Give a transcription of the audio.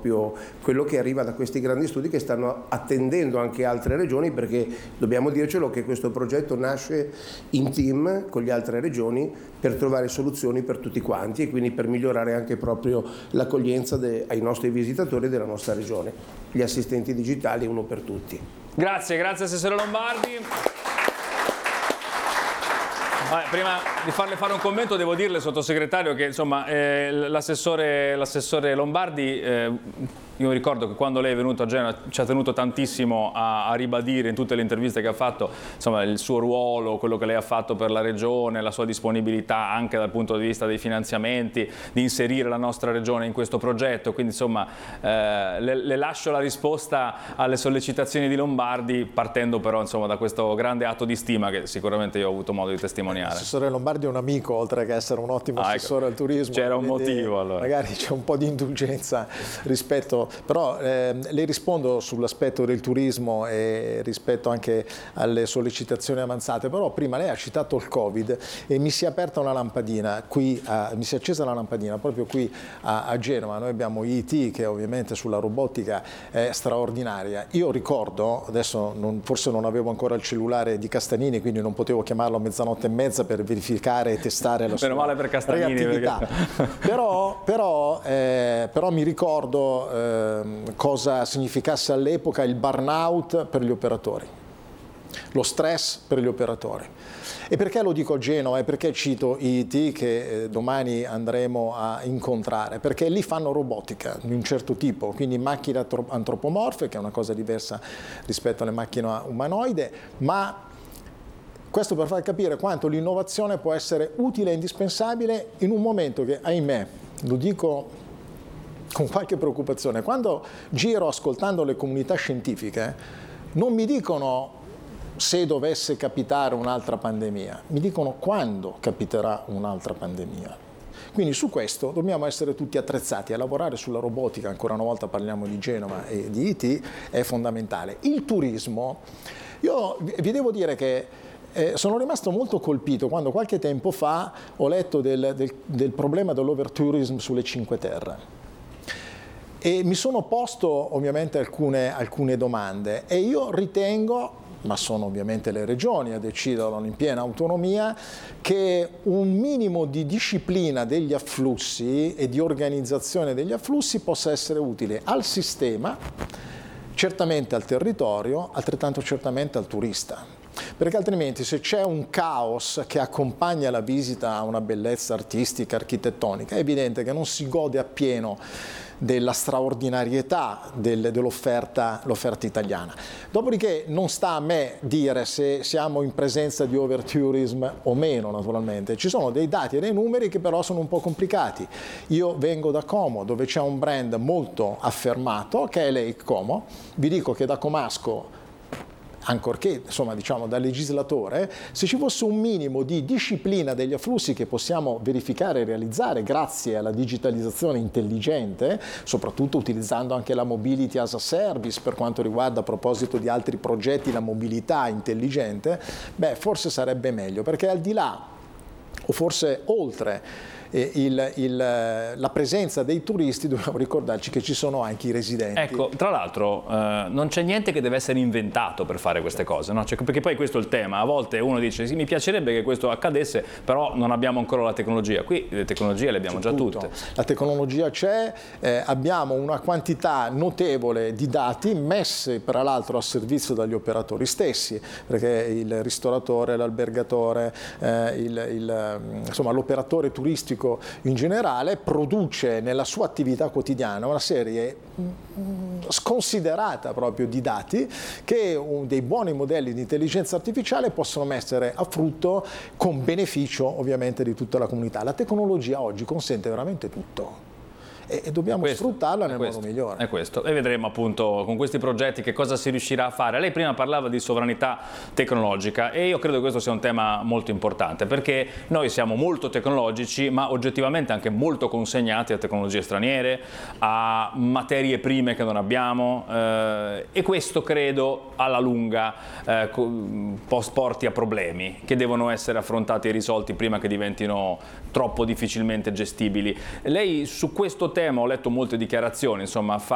proprio quello che arriva da questi grandi studi che stanno attendendo anche altre regioni, perché dobbiamo dircelo che questo progetto nasce in team con le altre regioni per trovare soluzioni per tutti quanti e quindi per migliorare anche proprio l'accoglienza ai nostri visitatori della nostra regione. Gli assistenti digitali, uno per tutti. Grazie Assessore Lombardi. Prima di farle fare un commento devo dirle, sottosegretario, che insomma l'assessore Lombardi, io mi ricordo che quando lei è venuto a Genova ci ha tenuto tantissimo a ribadire in tutte le interviste che ha fatto, insomma, il suo ruolo, quello che lei ha fatto per la regione, la sua disponibilità anche dal punto di vista dei finanziamenti, di inserire la nostra regione in questo progetto. Quindi insomma le lascio la risposta alle sollecitazioni di Lombardi, partendo però insomma da questo grande atto di stima che sicuramente io ho avuto modo di testimoniare. L'assessore Lombardi è un amico, oltre che essere un ottimo assessore al turismo. C'era un motivo allora. Magari c'è un po' di indulgenza rispetto, però le rispondo sull'aspetto del turismo e rispetto anche alle sollecitazioni avanzate, però prima lei ha citato il Covid e mi si è aperta una lampadina qui, mi si è accesa una lampadina proprio qui a Genova. Noi abbiamo IT che ovviamente sulla robotica è straordinaria. Io ricordo, adesso forse non avevo ancora il cellulare di Castanini, quindi non potevo chiamarlo a mezzanotte e mezza per verificare e testare la sua meno male per Castagnini, reattività. Però mi ricordo cosa significasse all'epoca il burnout per gli operatori, lo stress per gli operatori. E perché lo dico a Genova e perché cito IT che domani andremo a incontrare? Perché lì fanno robotica di un certo tipo, quindi macchine antropomorfe, che è una cosa diversa rispetto alle macchine umanoide, ma questo per far capire quanto l'innovazione può essere utile e indispensabile in un momento che, ahimè, lo dico con qualche preoccupazione, quando giro ascoltando le comunità scientifiche non mi dicono se dovesse capitare un'altra pandemia, mi dicono quando capiterà un'altra pandemia. Quindi su questo dobbiamo essere tutti attrezzati a lavorare sulla robotica, ancora una volta parliamo di Genova e di IT, è fondamentale. Il turismo, io vi devo dire che sono rimasto molto colpito quando qualche tempo fa ho letto del problema dell'overtourism sulle Cinque Terre e mi sono posto ovviamente alcune domande e io ritengo, ma sono ovviamente le regioni a deciderlo in piena autonomia, che un minimo di disciplina degli afflussi e di organizzazione degli afflussi possa essere utile al sistema, certamente al territorio, altrettanto certamente al turista. Perché altrimenti se c'è un caos che accompagna la visita a una bellezza artistica, architettonica, è evidente che non si gode appieno della straordinarietà dell'offerta italiana. Dopodiché non sta a me dire se siamo in presenza di overtourism o meno, naturalmente. Ci sono dei dati e dei numeri che però sono un po' complicati. Io vengo da Como, dove c'è un brand molto affermato, che è Lake Como. Vi dico che da comasco, ancorché insomma diciamo da legislatore, se ci fosse un minimo di disciplina degli afflussi che possiamo verificare e realizzare grazie alla digitalizzazione intelligente, soprattutto utilizzando anche la mobility as a service per quanto riguarda, a proposito di altri progetti, la mobilità intelligente, beh, forse sarebbe meglio, perché al di là o forse oltre la presenza dei turisti dobbiamo ricordarci che ci sono anche i residenti. Ecco, tra l'altro non c'è niente che deve essere inventato per fare queste cose, no? Cioè, perché poi questo è il tema, a volte uno dice sì, mi piacerebbe che questo accadesse, però non abbiamo ancora la tecnologia. Qui le tecnologie le abbiamo già tutte. La tecnologia c'è, abbiamo una quantità notevole di dati messe tra l'altro a servizio dagli operatori stessi, perché il ristoratore, l'albergatore, insomma l'operatore turistico in generale produce nella sua attività quotidiana una serie sconsiderata proprio di dati che dei buoni modelli di intelligenza artificiale possono mettere a frutto con beneficio ovviamente di tutta la comunità. La tecnologia oggi consente veramente tutto e dobbiamo sfruttarla nel modo migliore. È questo, e vedremo appunto con questi progetti che cosa si riuscirà a fare. Lei prima parlava di sovranità tecnologica e io credo che questo sia un tema molto importante, perché noi siamo molto tecnologici ma oggettivamente anche molto consegnati a tecnologie straniere, a materie prime che non abbiamo e questo credo alla lunga porti a problemi che devono essere affrontati e risolti prima che diventino troppo difficilmente gestibili. Lei su questo tema ho letto molte dichiarazioni, insomma,